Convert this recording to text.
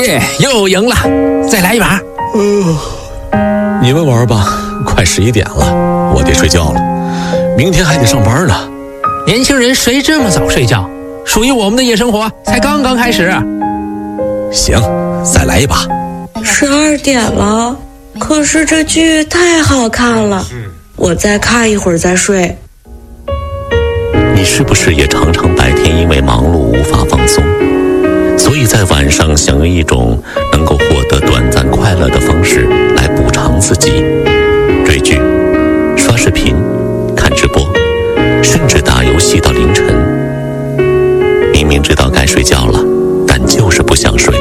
耶，又赢了，再来一把。 你们玩吧，快11点了，我得睡觉了，明天还得上班呢。 年轻人谁这么早睡觉？属于我们的夜生活才刚刚开始。 行，再来一把。 12点了，可是这剧太好看了，我再看一会儿再睡。 你是不是也常常白天因为忙碌无法放松，所以在晚上想用一种能够获得短暂快乐的方式来补偿自己？追剧、刷视频、看直播，甚至打游戏到凌晨。明明知道该睡觉了，但就是不想睡。